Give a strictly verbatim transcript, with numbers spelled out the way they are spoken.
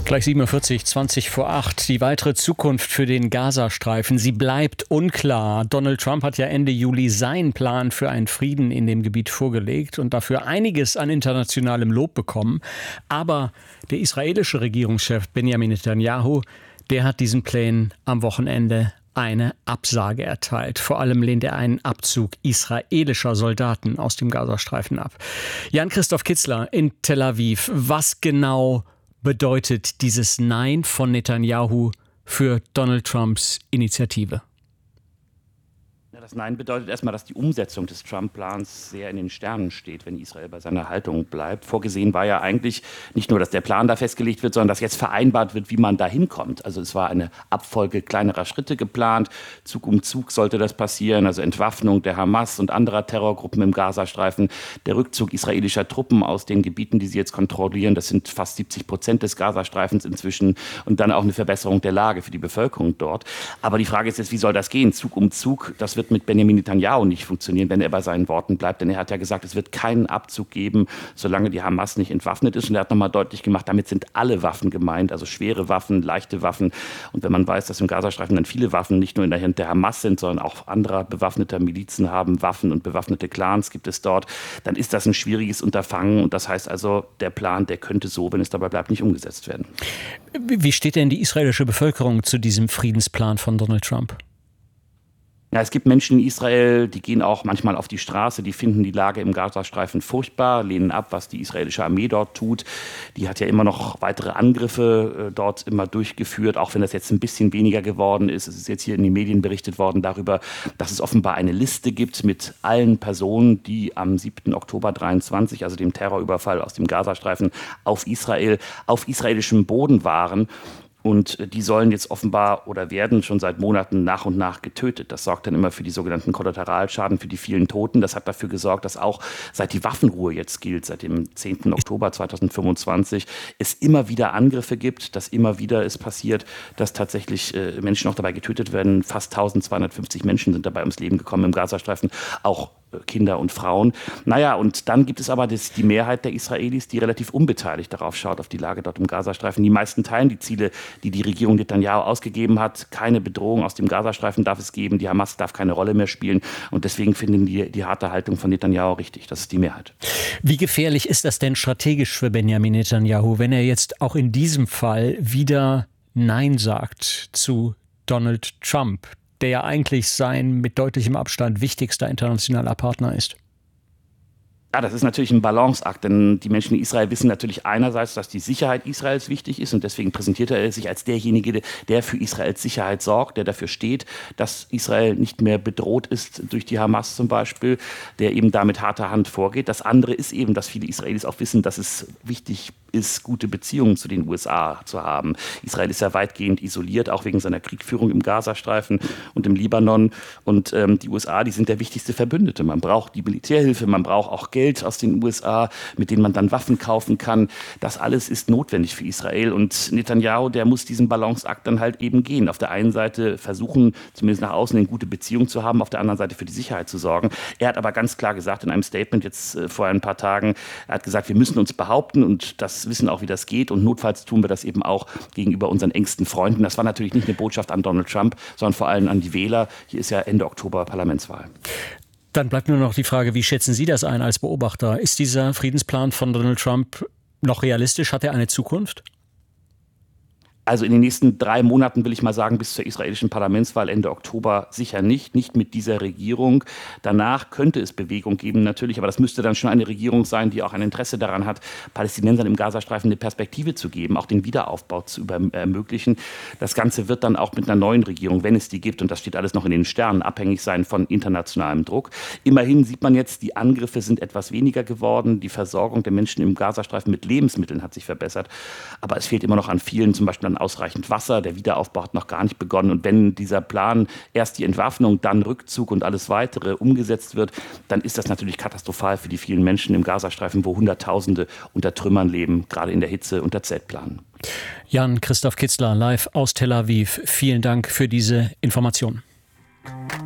Gleich sieben Uhr vierzig, zwanzig vor acht. Die weitere Zukunft für den Gazastreifen, sie bleibt unklar. Donald Trump hat ja Ende Juli seinen Plan für einen Frieden in dem Gebiet vorgelegt und dafür einiges an internationalem Lob bekommen. Aber der israelische Regierungschef Benjamin Netanyahu, der hat diesen Plänen am Wochenende eine Absage erteilt. Vor allem lehnt er einen Abzug israelischer Soldaten aus dem Gazastreifen ab. Jan-Christoph Kitzler in Tel Aviv. Was genau bedeutet dieses Nein von Netanyahu für Donald Trumps Initiative? Das Nein bedeutet erstmal, dass die Umsetzung des Trump-Plans sehr in den Sternen steht, wenn Israel bei seiner Haltung bleibt. Vorgesehen war ja eigentlich nicht nur, dass der Plan da festgelegt wird, sondern dass jetzt vereinbart wird, wie man da hinkommt. Also es war eine Abfolge kleinerer Schritte geplant. Zug um Zug sollte das passieren. Also Entwaffnung der Hamas und anderer Terrorgruppen im Gazastreifen. Der Rückzug israelischer Truppen aus den Gebieten, die sie jetzt kontrollieren. Das sind fast siebzig Prozent des Gazastreifens inzwischen. Und dann auch eine Verbesserung der Lage für die Bevölkerung dort. Aber die Frage ist jetzt, wie soll das gehen? Zug um Zug, das wird mit Benjamin Netanyahu nicht funktionieren, wenn er bei seinen Worten bleibt. Denn er hat ja gesagt, es wird keinen Abzug geben, solange die Hamas nicht entwaffnet ist. Und er hat nochmal deutlich gemacht, damit sind alle Waffen gemeint, also schwere Waffen, leichte Waffen. Und wenn man weiß, dass im Gazastreifen dann viele Waffen nicht nur in der Hand der Hamas sind, sondern auch anderer bewaffneter Milizen haben, Waffen und bewaffnete Clans gibt es dort, dann ist das ein schwieriges Unterfangen. Und das heißt also, der Plan, der könnte so, wenn es dabei bleibt, nicht umgesetzt werden. Wie steht denn die israelische Bevölkerung zu diesem Friedensplan von Donald Trump? Ja, es gibt Menschen in Israel, die gehen auch manchmal auf die Straße, die finden die Lage im Gazastreifen furchtbar, lehnen ab, was die israelische Armee dort tut. Die hat ja immer noch weitere Angriffe äh, dort immer durchgeführt, auch wenn das jetzt ein bisschen weniger geworden ist. Es ist jetzt hier in den Medien berichtet worden darüber, dass es offenbar eine Liste gibt mit allen Personen, die am siebten Oktober dreiundzwanzig, also dem Terrorüberfall aus dem Gazastreifen auf Israel, auf israelischem Boden waren. Und die sollen jetzt offenbar oder werden schon seit Monaten nach und nach getötet. Das sorgt dann immer für die sogenannten Kollateralschaden, für die vielen Toten. Das hat dafür gesorgt, dass auch seit die Waffenruhe jetzt gilt, seit dem zehnten Oktober zweitausendfünfundzwanzig, es immer wieder Angriffe gibt, dass immer wieder es passiert, dass tatsächlich äh, Menschen auch dabei getötet werden. Fast eintausendzweihundertfünfzig Menschen sind dabei ums Leben gekommen im Gazastreifen, auch Kinder und Frauen. Naja, und dann gibt es aber das, die Mehrheit der Israelis, die relativ unbeteiligt darauf schaut, auf die Lage dort im Gazastreifen. Die meisten teilen die Ziele, die die Regierung Netanyahu ausgegeben hat. Keine Bedrohung aus dem Gazastreifen darf es geben. Die Hamas darf keine Rolle mehr spielen. Und deswegen finden die die harte Haltung von Netanyahu richtig. Das ist die Mehrheit. Wie gefährlich ist das denn strategisch für Benjamin Netanyahu, wenn er jetzt auch in diesem Fall wieder Nein sagt zu Donald Trump, der ja eigentlich sein mit deutlichem Abstand wichtigster internationaler Partner ist? Ja, das ist natürlich ein Balanceakt, denn die Menschen in Israel wissen natürlich einerseits, dass die Sicherheit Israels wichtig ist und deswegen präsentiert er sich als derjenige, der für Israels Sicherheit sorgt, der dafür steht, dass Israel nicht mehr bedroht ist durch die Hamas zum Beispiel, der eben da mit harter Hand vorgeht. Das andere ist eben, dass viele Israelis auch wissen, dass es wichtig ist, gute Beziehungen zu den U S A zu haben. Israel ist ja weitgehend isoliert, auch wegen seiner Kriegführung im Gazastreifen und im Libanon. Und ähm, die U S A, die sind der wichtigste Verbündete. Man braucht die Militärhilfe, man braucht auch Geld aus den U S A, mit denen man dann Waffen kaufen kann. Das alles ist notwendig für Israel. Und Netanyahu, der muss diesen Balanceakt dann halt eben gehen. Auf der einen Seite versuchen, zumindest nach außen eine gute Beziehung zu haben, auf der anderen Seite für die Sicherheit zu sorgen. Er hat aber ganz klar gesagt in einem Statement jetzt äh, vor ein paar Tagen, er hat gesagt, wir müssen uns behaupten und das wissen auch, wie das geht. Und notfalls tun wir das eben auch gegenüber unseren engsten Freunden. Das war natürlich nicht eine Botschaft an Donald Trump, sondern vor allem an die Wähler. Hier ist ja Ende Oktober Parlamentswahl. Dann bleibt nur noch die Frage, wie schätzen Sie das ein als Beobachter? Ist dieser Friedensplan von Donald Trump noch realistisch? Hat er eine Zukunft? Also in den nächsten drei Monaten, will ich mal sagen, bis zur israelischen Parlamentswahl Ende Oktober sicher nicht, nicht mit dieser Regierung. Danach könnte es Bewegung geben natürlich, aber das müsste dann schon eine Regierung sein, die auch ein Interesse daran hat, Palästinensern im Gazastreifen eine Perspektive zu geben, auch den Wiederaufbau zu ermöglichen. Das Ganze wird dann auch mit einer neuen Regierung, wenn es die gibt, und das steht alles noch in den Sternen, abhängig sein von internationalem Druck. Immerhin sieht man jetzt, die Angriffe sind etwas weniger geworden, die Versorgung der Menschen im Gazastreifen mit Lebensmitteln hat sich verbessert, aber es fehlt immer noch an vielen, zum Beispiel an ausreichend Wasser. Der Wiederaufbau hat noch gar nicht begonnen. Und wenn dieser Plan, erst die Entwaffnung, dann Rückzug und alles Weitere umgesetzt wird, dann ist das natürlich katastrophal für die vielen Menschen im Gazastreifen, wo Hunderttausende unter Trümmern leben, gerade in der Hitze unter Zeltplanen. Jan-Christoph Kitzler live aus Tel Aviv. Vielen Dank für diese Informationen.